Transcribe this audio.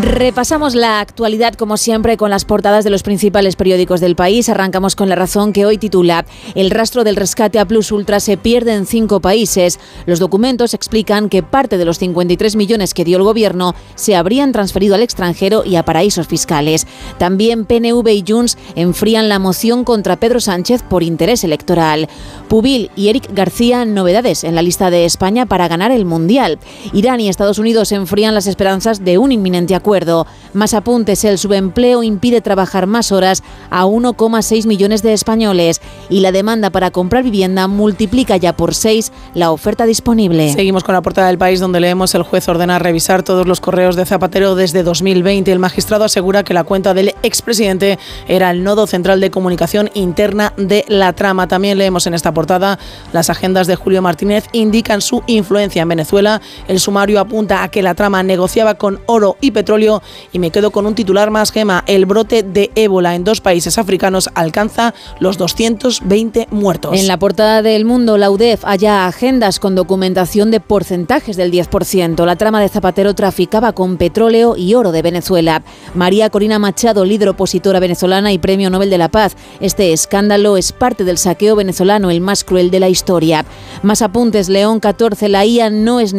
Repasamos la actualidad como siempre con las portadas de los principales periódicos del país. Arrancamos con La Razón, que hoy titula: El rastro del rescate a Plus Ultra se pierde en 5 países. Los documentos explican que parte de los 53 millones que dio el gobierno se habrían transferido al extranjero y a paraísos fiscales. También PNV y Junts enfrían la moción contra Pedro Sánchez por interés electoral. Pubil y Eric García, novedades en la lista de España para ganar el Mundial. Irán y Estados Unidos enfrían las esperanzas de un inminente acuerdo. Más apuntes: el subempleo impide trabajar más horas a 1,6 millones de españoles y la demanda para comprar vivienda multiplica ya por 6 la oferta disponible. Seguimos con la portada del País, donde leemos: el juez ordena revisar todos los correos de Zapatero desde 2020. El magistrado asegura que la cuenta del expresidente era el nodo central de comunicación interna de la trama. También leemos en esta portada: las agendas de Julio Martínez indican su influencia en Venezuela. El sumario apunta a que la trama negociaba con oro y petróleo. Y me quedo con un titular más, Gema: el brote de ébola en 2 países africanos alcanza los 220 muertos. En la portada del Mundo, la UDEF halla agendas con documentación de porcentajes del 10%. La trama de Zapatero traficaba con petróleo y oro de Venezuela. María Corina Machado, líder opositora venezolana y Premio Nobel de la Paz: este escándalo es parte del saqueo venezolano, el más cruel de la historia. Más apuntes: León 14, la IA no es